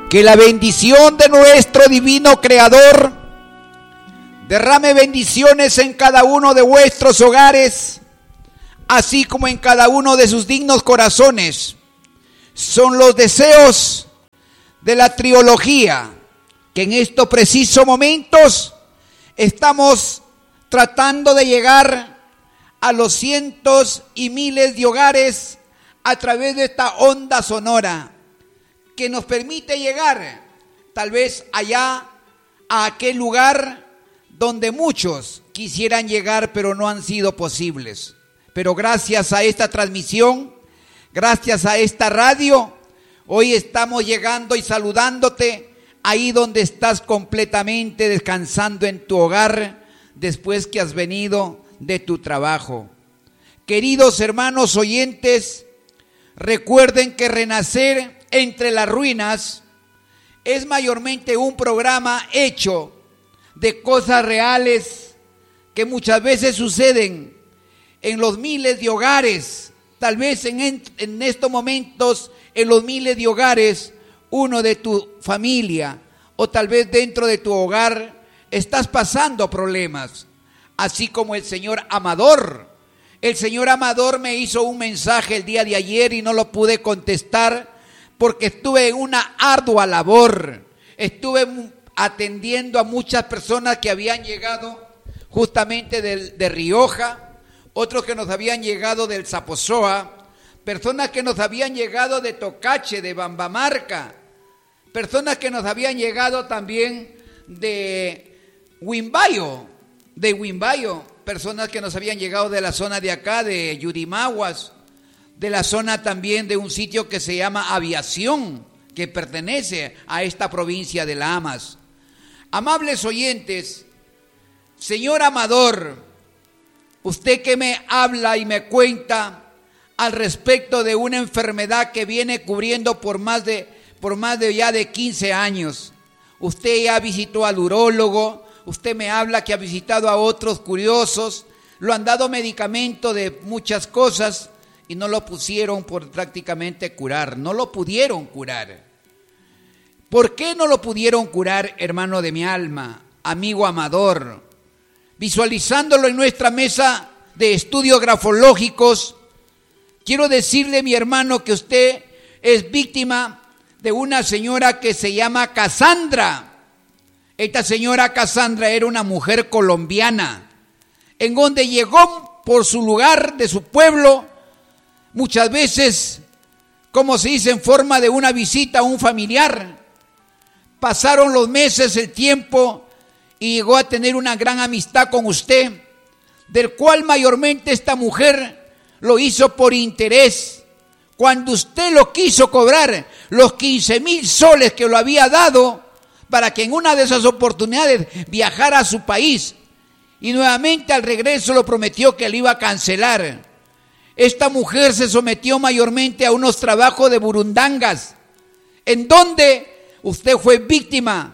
Que la bendición de nuestro divino Creador derrame bendiciones en cada uno de vuestros hogares, así como en cada uno de sus dignos corazones. Son los deseos de la trilogía que en estos precisos momentos estamos tratando de llegar a los cientos y miles de hogares a través de esta onda sonora que nos permite llegar tal vez allá a aquel lugar donde muchos quisieran llegar pero no han sido posibles. Pero gracias a esta transmisión, gracias a esta radio, hoy estamos llegando y saludándote ahí donde estás completamente descansando en tu hogar después que has venido de tu trabajo. Queridos hermanos oyentes, recuerden que Renacer entre las ruinas es mayormente un programa hecho de cosas reales que muchas veces suceden en los miles de hogares. Tal vez en estos momentos, en los miles de hogares, uno de tu familia o tal vez dentro de tu hogar estás pasando problemas, así como el señor Amador. El señor Amador me hizo un mensaje el día de ayer y no lo pude contestar porque estuve en una ardua labor. Estuve atendiendo a muchas personas que habían llegado justamente de Rioja, otros que nos habían llegado del Zaposoa, personas que nos habían llegado de Tocache, de Bambamarca, personas que nos habían llegado también de Huimbayo, personas que nos habían llegado de la zona de acá, de Yurimaguas, de la zona también de un sitio que se llama Aviación, que pertenece a esta provincia de Lamas. Amables oyentes, señor Amador, usted que me habla y me cuenta al respecto de una enfermedad que viene cubriendo por más de ya de 15 años. Usted ya visitó al urólogo, usted me habla que ha visitado a otros curiosos, lo han dado medicamento de muchas cosas y no lo pusieron por prácticamente curar, no lo pudieron curar. ¿Por qué no lo pudieron curar, hermano de mi alma, amigo Amador? Visualizándolo en nuestra mesa de estudios grafológicos, quiero decirle, mi hermano, que usted es víctima de una señora que se llama Cassandra. Esta señora Cassandra era una mujer colombiana, en donde llegó por su lugar de su pueblo, muchas veces, como se dice, en forma de una visita a un familiar. Pasaron los meses, el tiempo, y llegó a tener una gran amistad con usted, del cual mayormente esta mujer lo hizo por interés. Cuando usted lo quiso cobrar, los 15,000 soles que lo había dado, para que en una de esas oportunidades viajara a su país, y nuevamente al regreso lo prometió que le iba a cancelar. Esta mujer se sometió mayormente a unos trabajos de burundangas, en donde usted fue víctima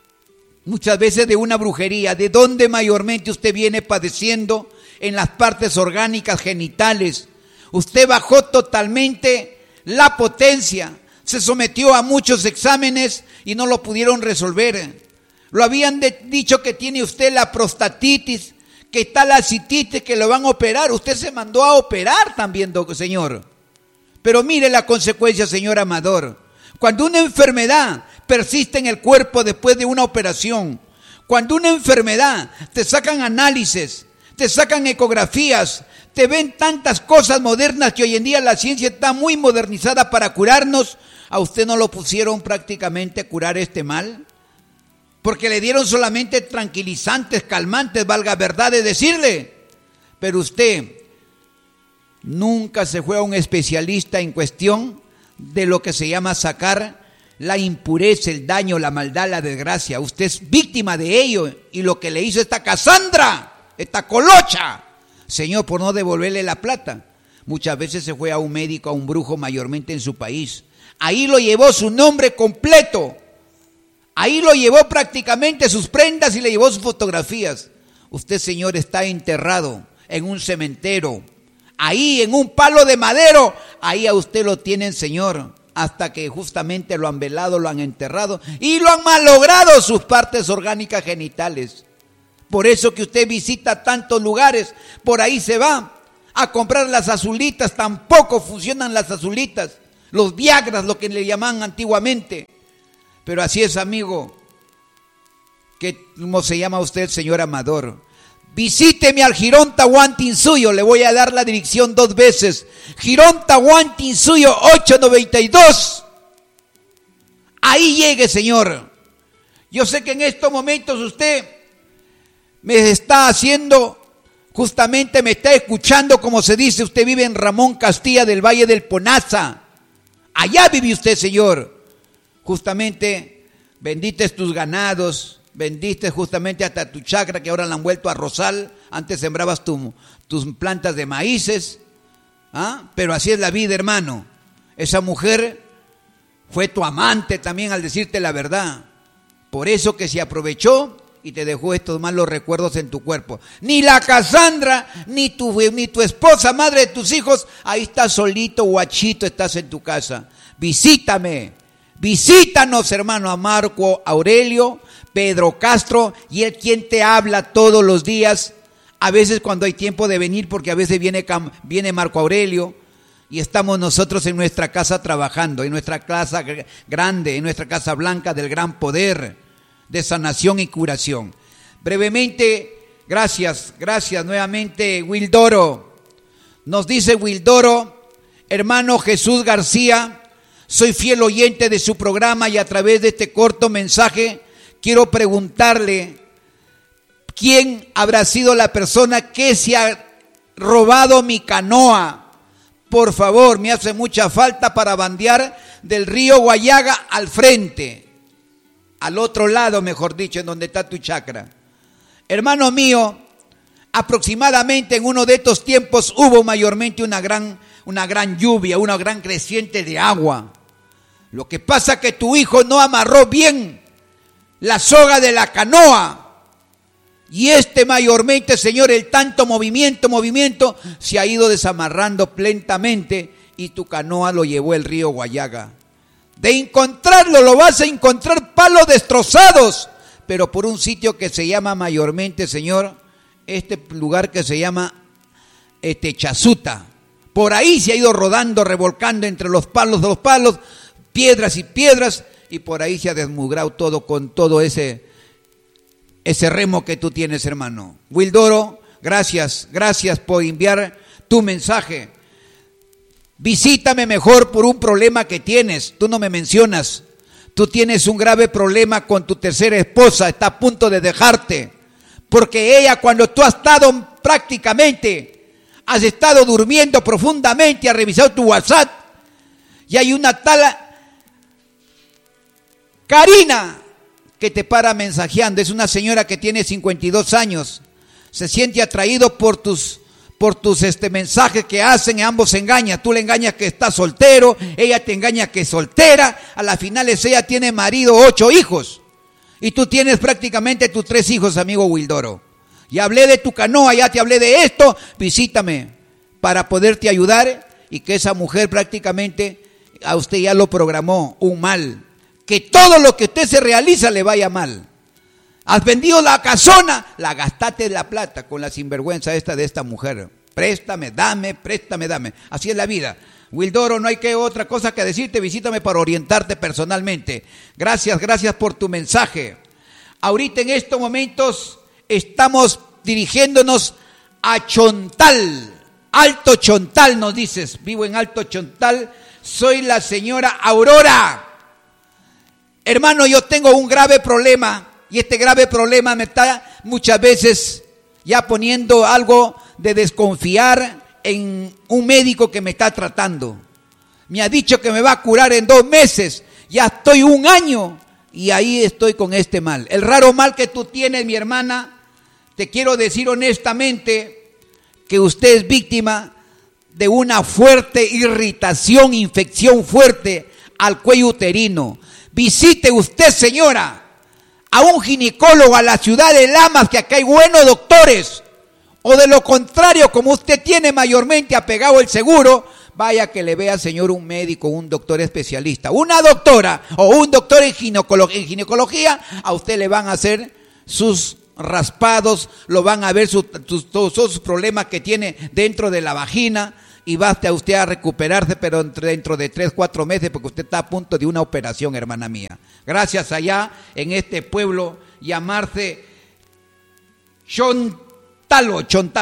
muchas veces de una brujería, de donde mayormente usted viene padeciendo en las partes orgánicas genitales. Usted bajó totalmente la potencia, se sometió a muchos exámenes y no lo pudieron resolver. Lo habían dicho que tiene usted la prostatitis, que está la cititis, que lo van a operar. Usted se mandó a operar también, señor. Pero mire la consecuencia, señor Amador. Cuando una enfermedad persiste en el cuerpo después de una operación, cuando una enfermedad te sacan análisis, te sacan ecografías, te ven tantas cosas modernas que hoy en día la ciencia está muy modernizada para curarnos, ¿a usted no lo pusieron prácticamente a curar este mal? Porque le dieron solamente tranquilizantes, calmantes, valga verdad de decirle. Pero usted nunca se fue a un especialista en cuestión de lo que se llama sacar la impureza, el daño, la maldad, la desgracia. Usted es víctima de ello, y lo que le hizo esta Cassandra, esta colocha, señor, por no devolverle la plata. Muchas veces se fue a un médico, a un brujo, mayormente en su país. Ahí lo llevó su nombre completo. Ahí lo llevó prácticamente sus prendas y le llevó sus fotografías. Usted, señor, está enterrado en un cementerio. Ahí, en un palo de madero, ahí a usted lo tienen, señor. hasta que justamente lo han velado, lo han enterrado y lo han malogrado sus partes orgánicas genitales. Por eso que usted visita tantos lugares, por ahí se va a comprar las azulitas, tampoco funcionan las azulitas, los viagras, lo que le llamaban antiguamente. Pero así es, amigo, ¿cómo se llama usted, señor Amador? Visíteme al Girón Tahuantinsuyo, le voy a dar la dirección 2 veces. Girón Tahuantinsuyo 892. Ahí llegue, señor. Yo sé que en estos momentos usted me está haciendo, justamente me está escuchando, como se dice, usted vive en Ramón Castilla del Valle del Ponaza. Allá vive usted, señor. Justamente bendites tus ganados. Vendiste justamente hasta tu chacra, que ahora la han vuelto a rosal. Antes sembrabas tus plantas de maíces. Pero así es la vida, hermano. Esa mujer fue tu amante también, al decirte la verdad. Por eso que se aprovechó y te dejó estos malos recuerdos en tu cuerpo. Ni la Casandra, ni tu esposa, madre de tus hijos, ahí estás solito, guachito, estás en tu casa. Visítame. Visítanos, hermano, a Marco Aurelio, Pedro Castro, y él quien te habla todos los días, a veces cuando hay tiempo de venir, porque a veces viene Marco Aurelio, y estamos nosotros en nuestra casa trabajando, en nuestra casa grande, en nuestra casa blanca del gran poder de sanación y curación. Brevemente, gracias nuevamente, Wildoro. Nos dice Wildoro, hermano Jesús García, soy fiel oyente de su programa y a través de este corto mensaje quiero preguntarle quién habrá sido la persona que se ha robado mi canoa. Por favor, me hace mucha falta para bandear del río Guayaga al frente, al otro lado, mejor dicho, en donde está tu chacra. Hermano mío, aproximadamente en uno de estos tiempos hubo mayormente una gran lluvia, una gran creciente de agua. Lo que pasa es que tu hijo no amarró bien la soga de la canoa. Y mayormente, Señor, el tanto movimiento, se ha ido desamarrando lentamente y tu canoa lo llevó el río Guayaga. De encontrarlo, lo vas a encontrar palos destrozados, pero por un sitio que se llama mayormente, Señor, lugar que se llama Chazuta. Por ahí se ha ido rodando, revolcando entre los palos, piedras, y por ahí se ha desmugrado todo con todo ese remo que tú tienes, hermano. Wildoro, gracias por enviar tu mensaje. Visítame mejor por un problema que tienes, tú no me mencionas. Tú tienes un grave problema con tu tercera esposa, está a punto de dejarte, porque ella, cuando tú has estado durmiendo profundamente, ha revisado tu WhatsApp, y hay una tal Karina que te para mensajeando. Es una señora que tiene 52 años, se siente atraído por tus mensajes que hacen, y ambos se engañan. Tú le engañas que está soltero, ella te engaña que es soltera. A las finales ella tiene marido, 8 hijos, y tú tienes prácticamente tus 3 hijos, amigo Wildoro. Ya hablé de tu canoa, ya te hablé de esto. Visítame para poderte ayudar, y que esa mujer prácticamente a usted ya lo programó un mal, que todo lo que usted se realiza le vaya mal. Has vendido la casona, la gastaste la plata con la sinvergüenza de esta mujer. Préstame, dame. Así es la vida. Wildoro, no hay otra cosa que decirte. Visítame para orientarte personalmente. Gracias por tu mensaje. Ahorita en estos momentos estamos dirigiéndonos a Chontal. Alto Chontal, nos dices. Vivo en Alto Chontal. Soy la señora Aurora. Hermano, yo tengo un grave problema. Y este grave problema me está muchas veces ya poniendo algo de desconfiar en un médico que me está tratando. Me ha dicho que me va a curar en 2 meses. Ya estoy 1 año y ahí estoy con este mal. El raro mal que tú tienes, mi hermana, te quiero decir honestamente que usted es víctima de una fuerte irritación, infección fuerte al cuello uterino. Visite usted, señora, a un ginecólogo a la ciudad de Lamas, que acá hay buenos doctores. O de lo contrario, como usted tiene mayormente apegado el seguro, vaya que le vea, señor, un médico, un doctor especialista, una doctora o un doctor en ginecología. A usted le van a hacer sus raspados, lo van a ver todos sus problemas que tiene dentro de la vagina, y basta usted a recuperarse, pero dentro de 3-4 meses, porque usted está a punto de una operación, hermana mía. Gracias allá en este pueblo, llamarse Chontalo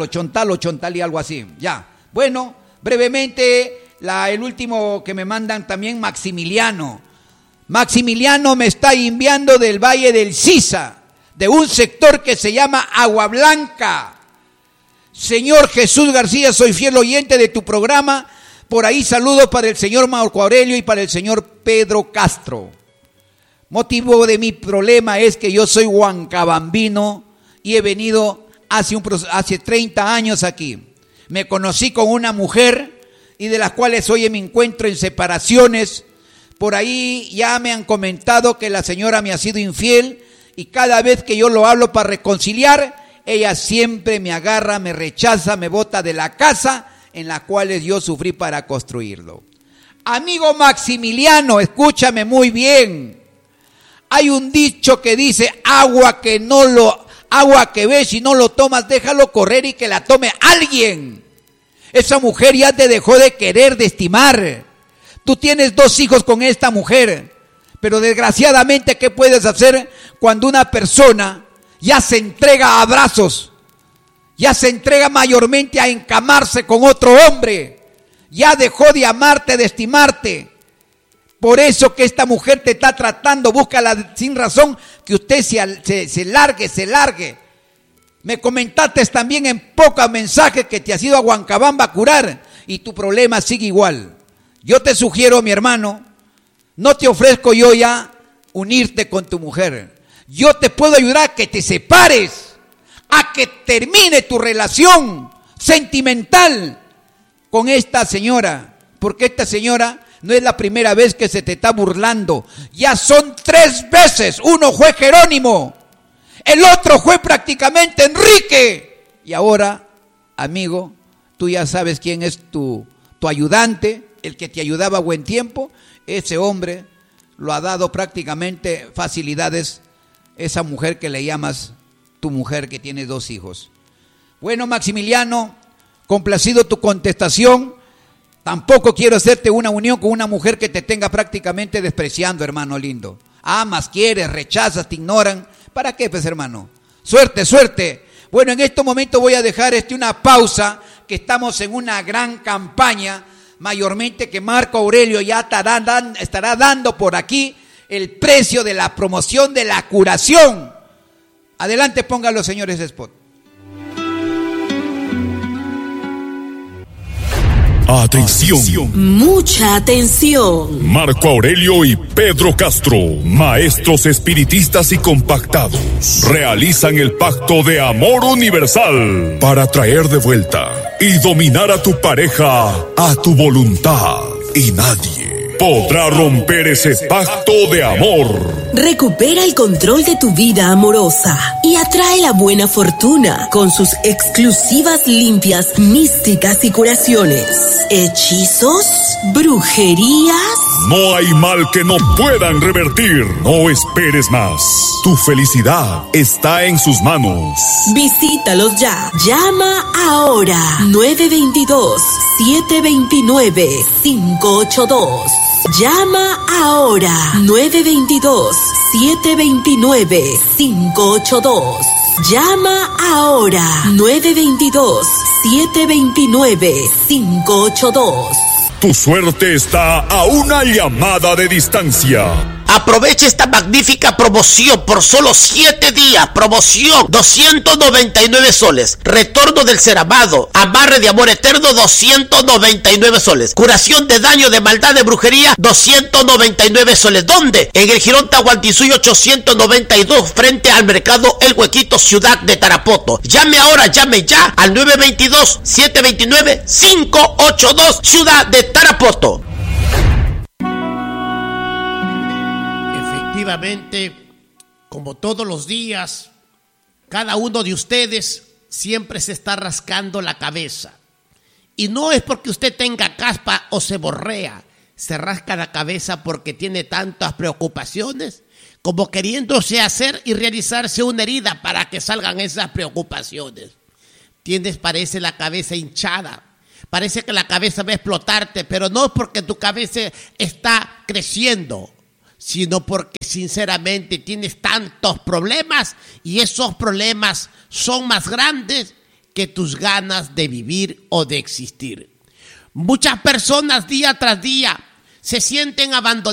y algo así. Ya. Bueno, brevemente, el último que me mandan también, Maximiliano. Maximiliano me está enviando del Valle del Sisa, de un sector que se llama Agua Blanca. Señor Jesús García, soy fiel oyente de tu programa. Por ahí saludos para el señor Marco Aurelio y para el señor Pedro Castro. Motivo de mi problema es que yo soy huancabambino y he venido hace 30 años aquí. Me conocí con una mujer y de las cuales hoy me encuentro en separaciones. Por ahí ya me han comentado que la señora me ha sido infiel y cada vez que yo lo hablo para reconciliar, ella siempre me agarra, me rechaza, me bota de la casa en la cual yo sufrí para construirlo. Amigo Maximiliano, escúchame muy bien. Hay un dicho que dice, agua que ves y no lo tomas, déjalo correr y que la tome alguien. Esa mujer ya te dejó de querer, de estimar. Tú tienes 2 hijos con esta mujer, pero desgraciadamente, ¿qué puedes hacer cuando una persona ya se entrega a abrazos, ya se entrega mayormente a encamarse con otro hombre, ya dejó de amarte, de estimarte? Por eso que esta mujer te está tratando, búscala sin razón, que usted se largue. Me comentaste también en pocos mensajes que te has ido a Huancabamba a curar y tu problema sigue igual. Yo te sugiero, mi hermano, no te ofrezco yo ya unirte con tu mujer. Yo te puedo ayudar a que te separes, a que termine tu relación sentimental con esta señora, porque esta señora no es la primera vez que se te está burlando, ya son 3 veces. Uno fue Jerónimo, el otro fue prácticamente Enrique, y ahora, amigo, tú ya sabes quién es tu ayudante, el que te ayudaba a buen tiempo. Ese hombre lo ha dado prácticamente facilidades, esa mujer que le llamas tu mujer, que tiene 2 hijos. Bueno, Maximiliano, complacido tu contestación. Tampoco quiero hacerte una unión con una mujer que te tenga prácticamente despreciando, hermano lindo. Amas, quieres, rechazas, te ignoran. ¿Para qué, pues, hermano? Suerte. Bueno, en este momento voy a dejar una pausa, que estamos en una gran campaña, mayormente que Marco Aurelio ya estará dando por aquí el precio de la promoción de la curación. Adelante, pongan los señores de spot. Atención. Mucha atención. Marco Aurelio y Pedro Castro, maestros espiritistas y compactados, realizan el pacto de amor universal para traer de vuelta y dominar a tu pareja a tu voluntad. Y nadie podrá romper ese pacto de amor. Recupera el control de tu vida amorosa y atrae la buena fortuna con sus exclusivas limpias místicas y curaciones. ¿Hechizos? ¿Brujerías? No hay mal que no puedan revertir. No esperes más. Tu felicidad está en sus manos. Visítalos ya. Llama ahora. 922-729-582. Llama ahora. 922-729-582. Llama ahora. 922-729-582. Tu suerte está a una llamada de distancia. Aprovecha esta magnífica promoción por solo 7 días. Promoción 299 soles. Retorno del ser amado. Amarre de amor eterno 299 soles. Curación de daño, de maldad, de brujería 299 soles. ¿Dónde? En el Jirón Tahuantinsuyo 892, frente al mercado El Huequito, ciudad de Tarapoto. Llame ahora, llame ya al 922-729-582, ciudad de Tarapoto. Efectivamente, como todos los días, cada uno de ustedes siempre se está rascando la cabeza Y no es porque usted tenga caspa o se borrea, se rasca la cabeza porque tiene tantas preocupaciones, como queriéndose hacer y realizarse una herida para que salgan esas preocupaciones. Parece la cabeza hinchada, parece que la cabeza va a explotarte, pero no porque tu cabeza está creciendo, sino porque sinceramente tienes tantos problemas y esos problemas son más grandes que tus ganas de vivir o de existir. Muchas personas día tras día se sienten abandonadas